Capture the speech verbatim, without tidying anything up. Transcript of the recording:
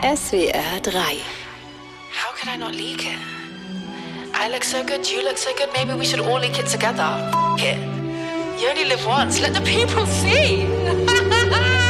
S W R drei. How could I not leak it? I look so good, you look so good, maybe we should all leak it together. F it. You only live once, let the people see.